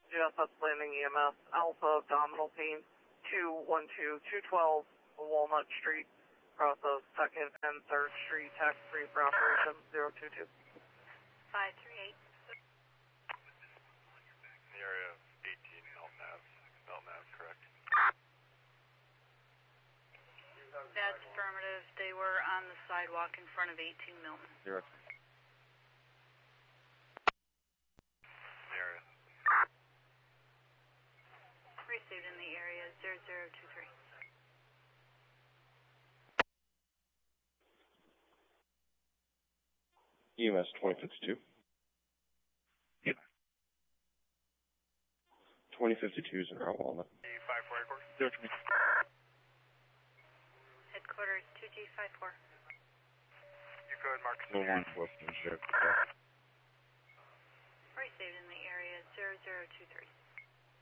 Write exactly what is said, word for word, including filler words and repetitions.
G S S Landing E M S, Alpha Abdominal Pain, two one two two twelve Walnut Street, process second and third Street, tax free for operation zero two two. five three eight. In the area of eighteen Melton Ave, Melton Ave, correct? That's affirmative. They were on the sidewalk in front of eighteen Milton. Zero. In the area. Received in the area zero zero two three. E M S twenty fifty-two. twenty fifty-two zero Walnut. five four eight four. Zero to me. Headquarters two G five four. You go ahead, Mark. No one enforcement, sure. Received in the area zero zero two three.